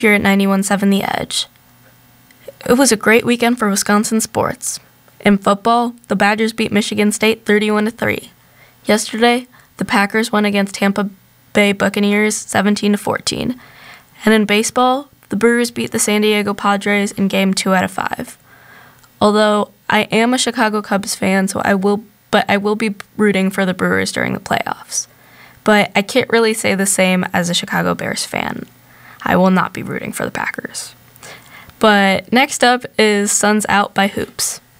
here at 91.7 The Edge. It was a great weekend for Wisconsin sports. In football, the Badgers beat Michigan State 31-3. Yesterday, the Packers won against Tampa Bay Buccaneers 17-14. And in baseball, the Brewers beat the San Diego Padres in Game 2 out of 5. Although I am a Chicago Cubs fan, so I will be rooting for the Brewers during the playoffs. But I can't really say the same as a Chicago Bears fan. I will not be rooting for the Packers. But next up is Suns Out by Hoops.